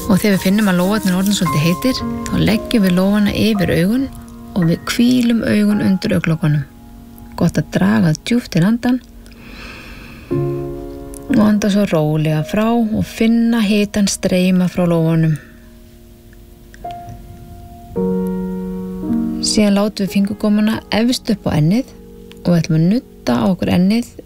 Og þegar við finnum að lófarnir orðin svolítið heitir, þá leggjum við lófana yfir augun og við hvílum augun undir augnlokunum. Gott að draga djúpt til andan og anda svo rólega frá og finna hitann streyma frá lófunum. Síðan látum við fingurgómana efst upp á ennið og við ætlum að nudda á okkur ennið